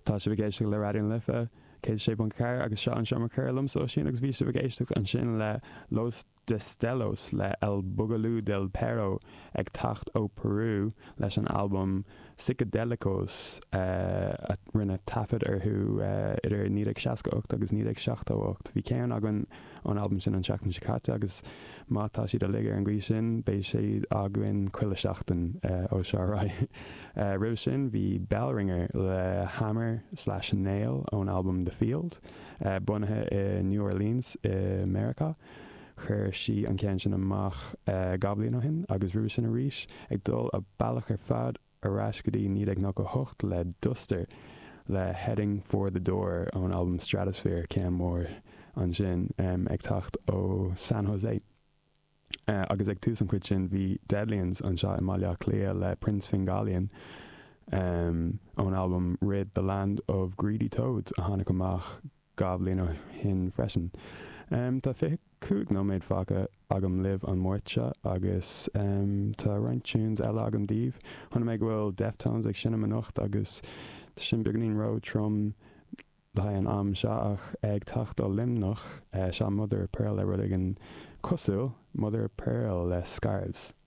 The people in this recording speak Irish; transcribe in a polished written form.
tá sé bhgéiste le radioún lifa cé sé bon cair agus seo an seomar chuirlumm so sin agus bhí sé bhgéiste an sin le Los Destellos le El Bugalú del Perro ag tacht ó Peru leis an album Psychedelicos a rinne tafad arthú idir 1968 agus 1978. Bhí céan agan an album sin an seachtain Chicata agus mátá siad a ligear an gcuí sin bé sé aguain chuile seachtain ó seorá. Rih sin bhí Bellringer le Hammer/Nail ón album The Field bunathe i New Orleans i America. Chur si an cean sin amach gablion ó hin agus rih sin a ríis ag dul a bailach ar fad arás go dtí ní ag nach go hocht le Duster le Heading for the Door ón album Stratosphere cean mór an sin ag tacht ó San Jose. Agus ag tús an cuid sin bhí Deadlians an seo i maiile clia le Prince Fingalian ón album Rid the Land of Greedy Toads a tháinig amach gablion ó hin freisin. Tá fé cúg nóméid facha agam live an mórte agus tá roiint tunes eile agam díomh. Thna méid bhfuil Deftones ag sinna anocht agus sin beagnaín road trom le an am seach ag tacht ó limnach se Mother of Pearl le rud ag an cosúil Mother of Pearl le Scarves.